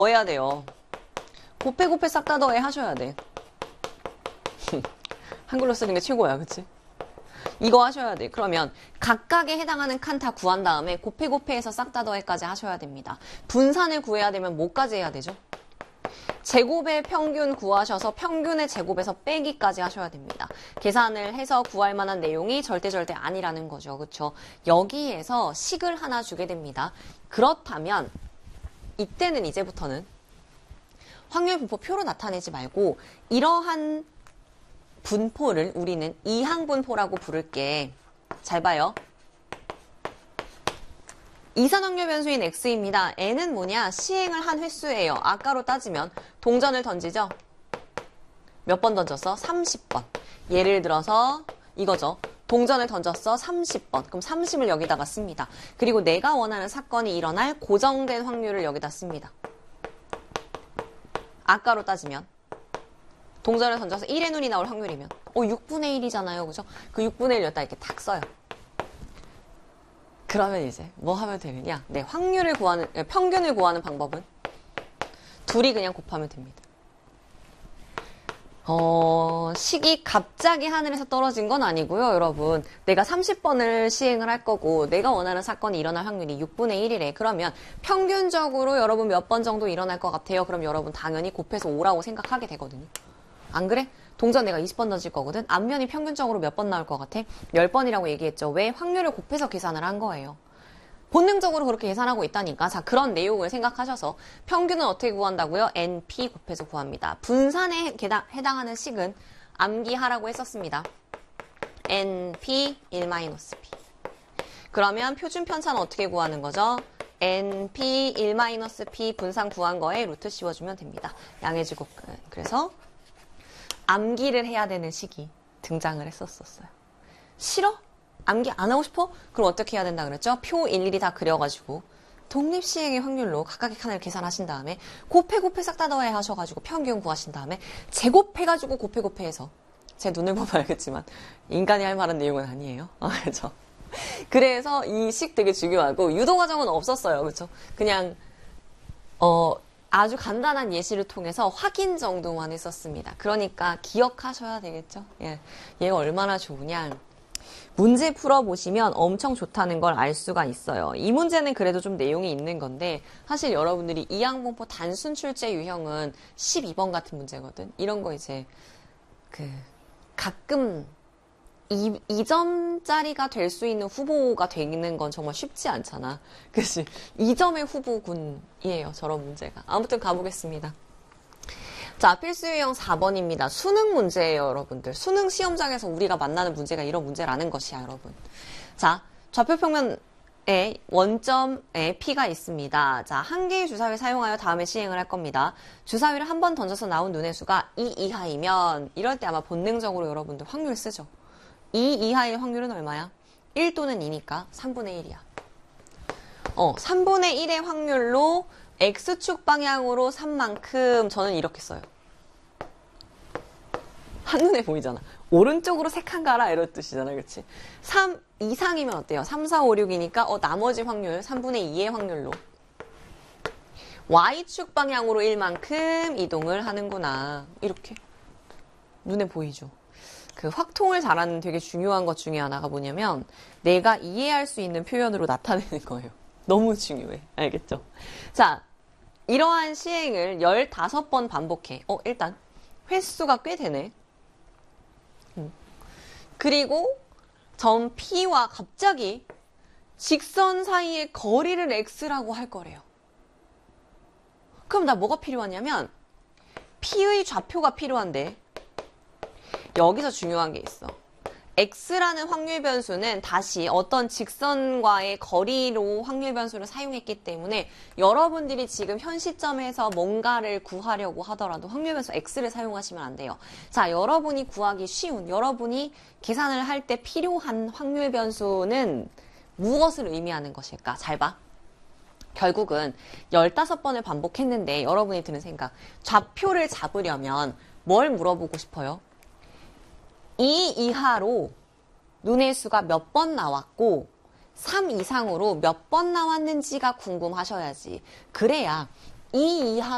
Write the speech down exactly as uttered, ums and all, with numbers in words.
해야 돼요. 곱해 곱해 싹 다 더해 하셔야 돼. 한글로 쓰는 게 최고야, 그치? 이거 하셔야 돼. 그러면 각각에 해당하는 칸 다 구한 다음에 곱해 곱해해서 싹 다 더해까지 하셔야 됩니다. 분산을 구해야 되면 뭐까지 해야 되죠? 제곱의 평균 구하셔서 평균의 제곱에서 빼기까지 하셔야 됩니다. 계산을 해서 구할 만한 내용이 절대 절대 아니라는 거죠. 그렇죠? 여기에서 식을 하나 주게 됩니다. 그렇다면 이때는 이제부터는 확률 분포 표로 나타내지 말고 이러한 분포를 우리는 이항분포라고 부를게. 잘 봐요. 이산확률 변수인 x입니다. n은 뭐냐? 시행을 한 횟수예요. 아까로 따지면 동전을 던지죠? 몇 번 던졌어? 삼십 번. 예를 들어서 이거죠. 동전을 던졌어? 삼십 번. 그럼 삼십을 여기다가 씁니다. 그리고 내가 원하는 사건이 일어날 고정된 확률을 여기다 씁니다. 아까로 따지면 동전을 던져서 일의 눈이 나올 확률이면 어 육분의 일이잖아요. 그죠? 그 육분의 일 여기다 이렇게 탁 써요. 그러면 이제 뭐 하면 되느냐? 네, 확률을 구하는, 평균을 구하는 방법은 둘이 그냥 곱하면 됩니다. 어, 식이 갑자기 하늘에서 떨어진 건 아니고요, 여러분. 내가 삼십 번을 시행을 할 거고 내가 원하는 사건이 일어날 확률이 육분의 일이래. 그러면 평균적으로 여러분 몇 번 정도 일어날 것 같아요? 그럼 여러분 당연히 곱해서 오라고 생각하게 되거든요. 안 그래? 동전 내가 이십 번 던질 거거든? 앞면이 평균적으로 몇 번 나올 것 같아? 십 번이라고 얘기했죠. 왜? 확률을 곱해서 계산을 한 거예요. 본능적으로 그렇게 계산하고 있다니까. 자, 그런 내용을 생각하셔서 평균은 어떻게 구한다고요? 엔피 곱해서 구합니다. 분산에 해당하는 식은 암기하라고 했었습니다. 엔피 일 마이너스 피. 그러면 표준 편차는 어떻게 구하는 거죠? 엔피 일 마이너스 피 분산 구한 거에 루트 씌워주면 됩니다. 양의 제곱근. 그래서 암기를 해야 되는 식이 등장을 했었어요. 싫어? 암기 안 하고 싶어? 그럼 어떻게 해야 된다 그랬죠? 표 일일이 다 그려가지고 독립시행의 확률로 각각의 칸을 계산하신 다음에 곱해 곱해 싹 다 더해 하셔가지고 평균 구하신 다음에 제곱해가지고 곱해 곱해해서 제 눈을 보면 알겠지만 인간이 할 만한 내용은 아니에요. 그렇죠? 그래서 이 식 되게 중요하고 유도 과정은 없었어요. 그렇죠? 그냥 어 아주 간단한 예시를 통해서 확인 정도만 했었습니다. 그러니까 기억하셔야 되겠죠? 예, 얘가 얼마나 좋으냐. 문제 풀어보시면 엄청 좋다는 걸 알 수가 있어요. 이 문제는 그래도 좀 내용이 있는 건데 사실 여러분들이 이항분포 단순 출제 유형은 십이 번 같은 문제거든. 이런 거 이제 그 가끔 이 점짜리가 될 수 있는 후보가 되는 건 정말 쉽지 않잖아. 그치? 이 점의 후보군이에요. 저런 문제가. 아무튼 가보겠습니다. 자, 필수 유형 사 번입니다. 수능 문제예요, 여러분들. 수능 시험장에서 우리가 만나는 문제가 이런 문제라는 것이야, 여러분. 자, 좌표평면에 원점에 P가 있습니다. 자, 한 개의 주사위를 사용하여 다음에 시행을 할 겁니다. 주사위를 한 번 던져서 나온 눈의 수가 이 이하이면 이럴 때 아마 본능적으로 여러분들 확률 쓰죠. 이 이하의 확률은 얼마야? 일 또는 이니까 삼분의 일이야. 어, 삼분의 일의 확률로 X축 방향으로 삼만큼 저는 이렇게 써요. 한눈에 보이잖아. 오른쪽으로 세 칸 가라 이런 뜻이잖아. 그렇지? 삼 이상이면 어때요? 삼, 사, 오, 육이니까 어, 나머지 확률 삼분의 이의 확률로 Y축 방향으로 일만큼 이동을 하는구나. 이렇게 눈에 보이죠? 그 확통을 잘하는 되게 중요한 것 중에 하나가 뭐냐면 내가 이해할 수 있는 표현으로 나타내는 거예요. 너무 중요해. 알겠죠? 자, 이러한 시행을 열다섯 번 반복해. 어, 일단 횟수가 꽤 되네. 음. 그리고 점 P와 갑자기 직선 사이의 거리를 X라고 할 거래요. 그럼 나 뭐가 필요하냐면 P의 좌표가 필요한데 여기서 중요한 게 있어. X라는 확률 변수는 다시 어떤 직선과의 거리로 확률 변수를 사용했기 때문에 여러분들이 지금 현 시점에서 뭔가를 구하려고 하더라도 확률 변수 X를 사용하시면 안 돼요. 자, 여러분이 구하기 쉬운, 여러분이 계산을 할 때 필요한 확률 변수는 무엇을 의미하는 것일까? 잘 봐. 결국은 열다섯 번을 반복했는데 여러분이 드는 생각, 좌표를 잡으려면 뭘 물어보고 싶어요? 이 이하로 눈의 수가 몇 번 나왔고 삼 이상으로 몇 번 나왔는지가 궁금하셔야지. 그래야 이 이하로